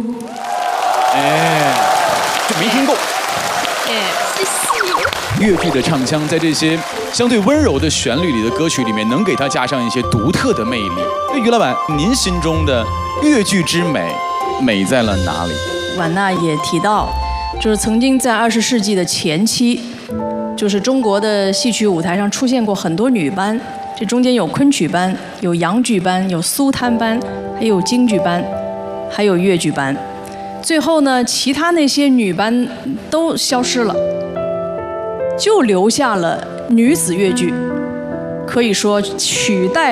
哎，没听过。 谢谢。 粤剧的唱腔在这些相对温柔的旋律里的歌曲里面，能给它加上一些独特的魅力。那于老板，您心中的粤剧之美，美在了哪里？ 婉娜也提到，就是曾经在20世纪的前期，就是中国的戏曲舞台上出现过很多女班，这中间有昆曲班、有洋剧班、有苏滩班，还有京剧班，还有粤剧班。最后呢，其他那些女班都消失了，就留下了女子粤剧，可以说取代